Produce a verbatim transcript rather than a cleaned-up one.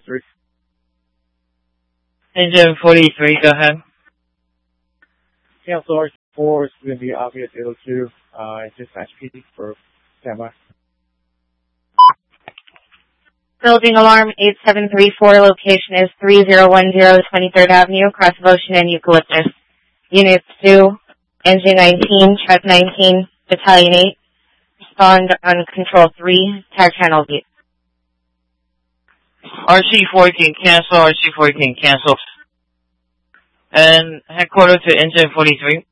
Three. Engine forty-three, go ahead. Cancel R C four is going to be obvious eight oh two, uh, dispatch P D for standby. Building alarm eight seven three four, location is three zero one zero twenty-third Avenue, across Ocean and Eucalyptus. Units two, Engine nineteen, Truck nineteen, Battalion eight. Respond on Control three, Tire Channel V. R C four can cancel, R C four can cancel. And headquarters to Engine forty-three.